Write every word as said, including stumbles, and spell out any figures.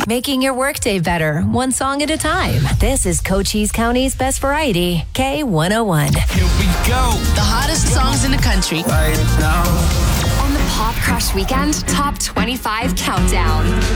Making your workday better, one song at a time. This is Cochise County's best variety, K one oh one. Here we go. The hottest songs in the country. Right now. On the Pop Crush Weekend Top twenty-five Countdown.